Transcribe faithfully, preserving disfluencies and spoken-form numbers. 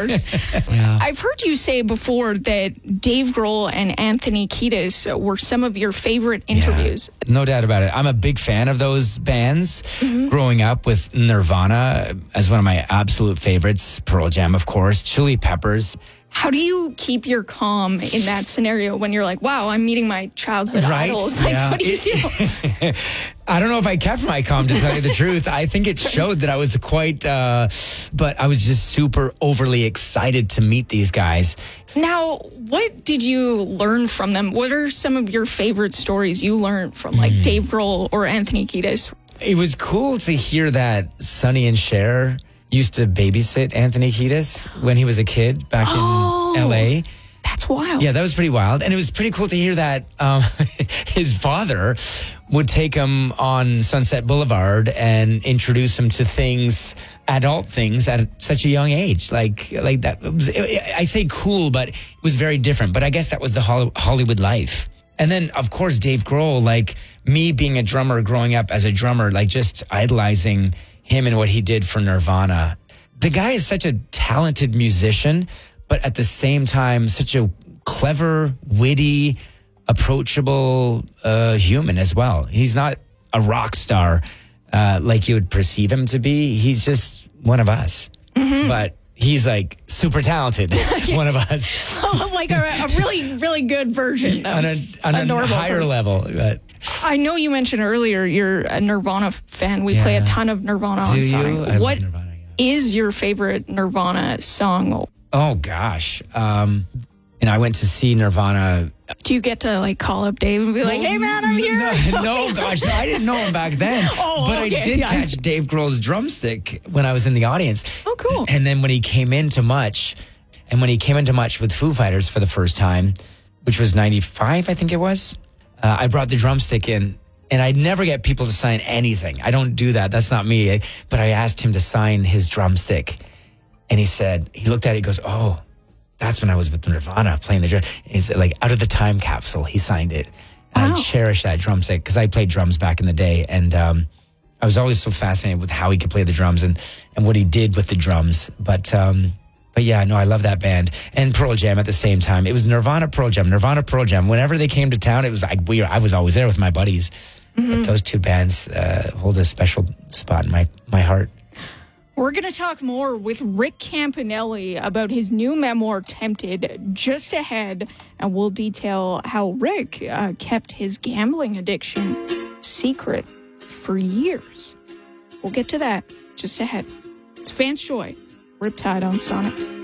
stars. Yeah. I've heard you say before that Dave Grohl and Anthony Kiedis were some of your favorite interviews. Yeah, no doubt about it. I'm a big fan of those bands. Mm-hmm. Growing up with Nirvana as one of my absolute favorites, Pearl Jam, of course, Chili Peppers. How do you keep your calm in that scenario when you're like, wow, I'm meeting my childhood right? idols? Like, yeah. what do you do? I don't know if I kept my calm, to tell you the truth. I think it showed that I was quite, uh, but I was just super overly excited to meet these guys. Now, what did you learn from them? What are some of your favorite stories you learned from like mm. Dave Grohl or Anthony Kiedis? It was cool to hear that Sonny and Cher used to babysit Anthony Kiedis when he was a kid back oh, in L A. That's wild. Yeah, that was pretty wild. And it was pretty cool to hear that um, his father would take him on Sunset Boulevard and introduce him to things, adult things, at such a young age. Like, like that. It was, it, I say cool, but it was very different. But I guess that was the Hollywood life. And then, of course, Dave Grohl, like me being a drummer, growing up as a drummer, like just idolizing him and what he did for Nirvana. The guy is such a talented musician, but at the same time, such a clever, witty, approachable uh, human as well. He's not a rock star uh, like you would perceive him to be. He's just one of us. Mm-hmm. But he's like super talented, one of us. Oh, like a, a really, really good version of on a, on a, a higher person. level. But I know you mentioned earlier you're a Nirvana fan. We yeah. play a ton of Nirvana Do on you? Sonic. I what love Nirvana, yeah. is your favorite Nirvana song? Oh, gosh. Um, and I went to see Nirvana. Do you get to like call up Dave and be like, hey, man, I'm here? No, no gosh, no, I didn't know him back then. oh, but okay. I did yes. catch Dave Grohl's drumstick when I was in the audience. Oh, cool. And then when he came into Much, and when he came into Much with Foo Fighters for the first time, which was ninety-five, I think it was, uh, I brought the drumstick in. And I never get people to sign anything. I don't do that. That's not me. But I asked him to sign his drumstick. And he said, he looked at it, he goes, oh, that's when I was with Nirvana playing the drum. He's like, out of the time capsule, he signed it. And wow. I cherish that drumstick because I played drums back in the day. And um, I was always so fascinated with how he could play the drums and, and what he did with the drums. But um, but yeah, no, I love that band. And Pearl Jam at the same time. It was Nirvana, Pearl Jam, Nirvana, Pearl Jam. Whenever they came to town, it was like we were, I was always there with my buddies. Mm-hmm. But those two bands uh, hold a special spot in my, my heart. We're going to talk more with Rick Campanelli about his new memoir, Tempted, just ahead. And we'll detail how Rick uh, kept his gambling addiction secret for years. We'll get to that just ahead. It's Vance Joy, Riptide on Sonic.